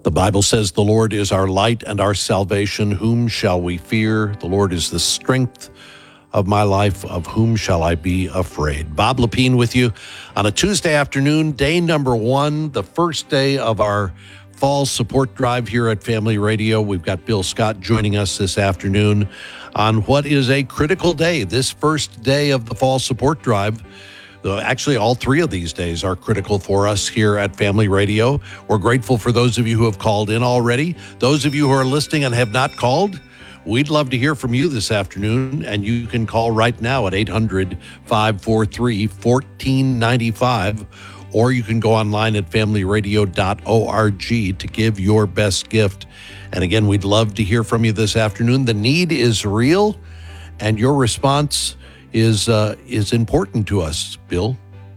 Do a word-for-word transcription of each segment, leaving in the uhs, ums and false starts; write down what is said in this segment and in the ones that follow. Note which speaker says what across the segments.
Speaker 1: The Bible says the Lord is our light and our salvation. Whom shall we fear? The Lord is the strength of my life. Of whom shall I be afraid? Bob Lepine with you on a Tuesday afternoon, day number one, the first day of our fall support drive here at Family Radio. We've got Bill Scott joining us this afternoon on what is a critical day, this first day of the fall support drive. Actually, all three of these days are critical for us here at Family Radio. We're grateful for those of you who have called in already. Those of you who are listening and have not called, we'd love to hear from you this afternoon, and you can call right now at eight hundred, five four three, one four nine five, or you can go online at family radio dot org to give your best gift. And again, we'd love to hear from you this afternoon. The need is real, and your response is uh, is important to us, Bill.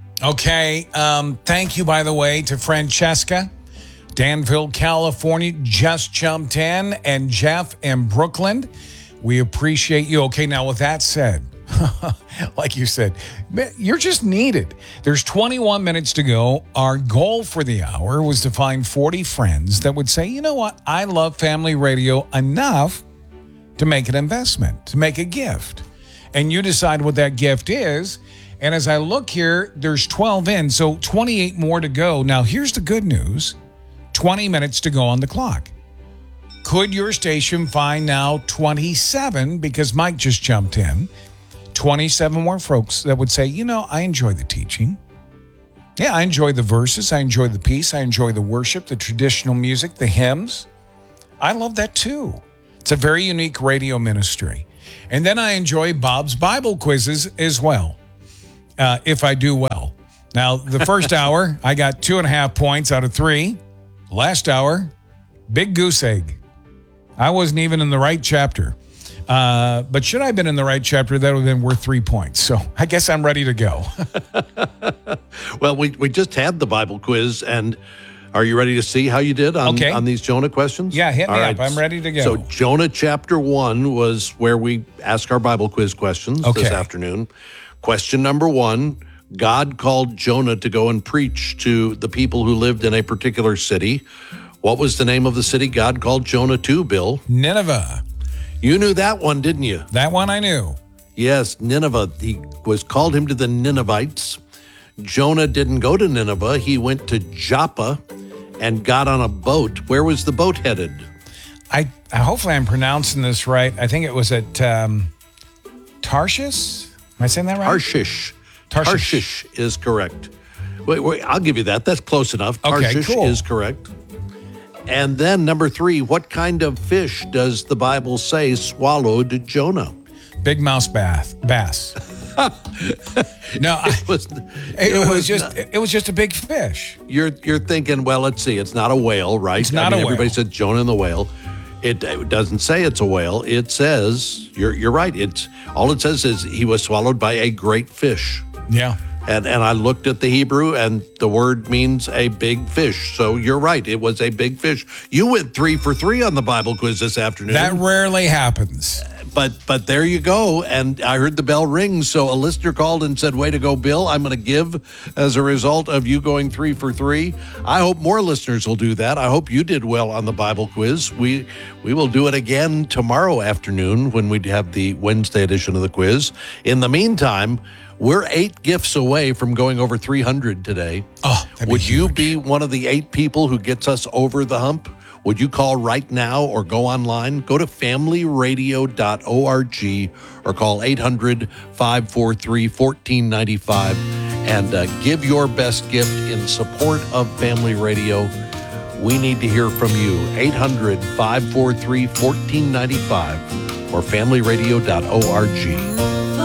Speaker 2: Okay. Um, thank you, by the way, to Francesca, Danville, California, just jumped in, and Jeff in Brooklyn. We appreciate you. Okay, now with that said, like you said, you're just needed. There's twenty-one minutes to go. Our goal for the hour was to find forty friends that would say, you know what, I love Family Radio enough to make an investment, to make a gift. And you decide what that gift is. And as I look here, there's twelve in, so twenty-eight more to go. Now, here's the good news. twenty minutes to go on the clock. Could your station find now twenty-seven, because Mike just jumped in, twenty-seven more folks that would say, you know, I enjoy the teaching. Yeah, I enjoy the verses. I enjoy the peace. I enjoy the worship, the traditional music, the hymns. I love that too. It's a very unique radio ministry. And then I enjoy Bob's Bible quizzes as well, uh, if I do well. Now, the first hour, I got two and a half points out of three. Last hour, big goose egg. I wasn't even in the right chapter. Uh, but should I have been in the right chapter, that would have been worth three points. So I guess I'm ready to go.
Speaker 1: Well, we, we just had the Bible quiz, and are you ready to see how you did on,
Speaker 2: okay.
Speaker 1: on these Jonah questions?
Speaker 2: Yeah, hit me
Speaker 1: All
Speaker 2: up.
Speaker 1: right.
Speaker 2: I'm ready to go.
Speaker 1: So Jonah chapter one was where we ask our Bible quiz questions
Speaker 2: okay.
Speaker 1: this afternoon. Question number one, God called Jonah to go and preach to the people who lived in a particular city. What was the name of the city God called Jonah to, Bill?
Speaker 2: Nineveh.
Speaker 1: You knew that one, didn't you?
Speaker 2: That one I knew.
Speaker 1: Yes, Nineveh. He was called him to the Ninevites. Jonah didn't go to Nineveh. He went to Joppa and got on a boat. Where was the boat headed?
Speaker 2: I, I hopefully I'm pronouncing this right. I think it was at um, Tarshish. Am I saying that right?
Speaker 1: Tarshish.
Speaker 2: Tarshish.
Speaker 1: Tarshish is correct. Wait, wait, I'll give you that. That's close enough.
Speaker 2: Okay,
Speaker 1: Tarshish
Speaker 2: cool.
Speaker 1: is correct. And then number three, what kind of fish does the Bible say swallowed Jonah?
Speaker 2: Big mouse bath, bass. No, I,
Speaker 1: It was,
Speaker 2: it,
Speaker 1: it
Speaker 2: was,
Speaker 1: was
Speaker 2: just
Speaker 1: not-
Speaker 2: it was just a big fish.
Speaker 1: You're you're thinking, well, let's see, it's not a whale, right?
Speaker 2: It's not
Speaker 1: I mean,
Speaker 2: a whale.
Speaker 1: Everybody said Jonah and the whale. It, it doesn't say it's a whale. It says, you're you're right. It's all it says is he was swallowed by a great fish.
Speaker 2: Yeah.
Speaker 1: And and I looked at the Hebrew, and the word means a big fish. So you're right. It was a big fish. You went three for three on the Bible quiz this afternoon.
Speaker 2: That rarely happens.
Speaker 1: But but there you go. And I heard the bell ring. So a listener called and said, way to go, Bill. I'm going to give as a result of you going three for three. I hope more listeners will do that. I hope you did well on the Bible quiz. We we will do it again tomorrow afternoon when we have the Wednesday edition of the quiz. In the meantime, we're eight gifts away from going over three hundred today.
Speaker 2: Oh, that'd be
Speaker 1: Would you
Speaker 2: huge.
Speaker 1: be one of the eight people who gets us over the hump? Would you call right now or go online? Go to family radio dot org or call eight hundred, five four three, one four nine five and uh, give your best gift in support of Family Radio. We need to hear from you. eight hundred, five four three, one four nine five or family radio dot org.